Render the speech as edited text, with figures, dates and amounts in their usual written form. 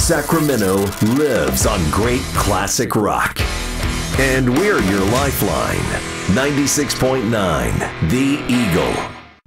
Sacramento lives on great classic rock. And we're your lifeline. 96.9 The Eagle.